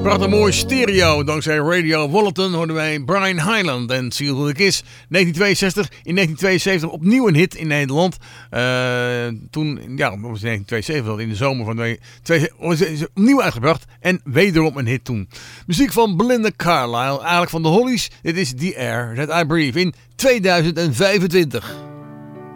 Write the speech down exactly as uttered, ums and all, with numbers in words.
Prachtig mooi stereo. Dankzij Radio Walton hoorden wij Brian Hyland en Seal Who the Kiss. negentien tweeënzestig, in negentien tweeënzeventig opnieuw een hit in Nederland. Uh, toen, ja, dat was negentien tweeënzeventig, in de zomer van tweeduizend, opnieuw uitgebracht. En wederom een hit toen. Muziek van Belinda Carlisle, eigenlijk van de Hollies. Dit is The Air That I Breathe in tweeduizend vijfentwintig.